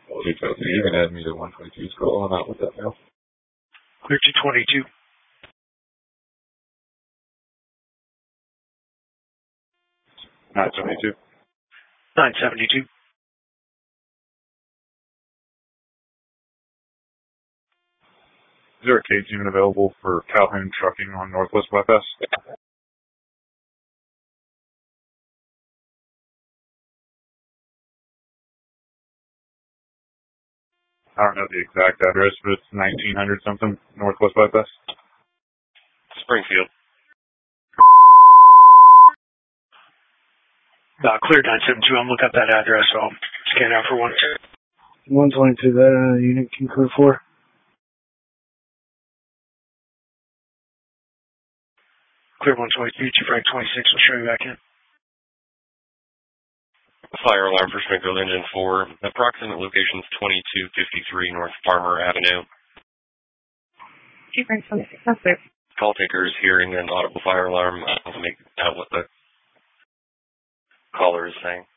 Okay, Chelsea, you can add me to 122's call. I'm out with that now. Clear 222. 972. 972. Is there a case unit available for Calhoun Trucking on Northwest Bypass? I don't know the exact address, but it's 1900 something Northwest Bypass. Springfield. Clear 972. I'm looking up that address, so I'll scan out for 122, that unit can clear 4. Clear 122, Chief Frank 26. I'll show you back in. Fire alarm for Springfield Engine 4. Approximate locations 2253 North Farmer Avenue. Chief Frank 26. That's it. Call taker is hearing an audible fire alarm. I'll make out what the caller is saying.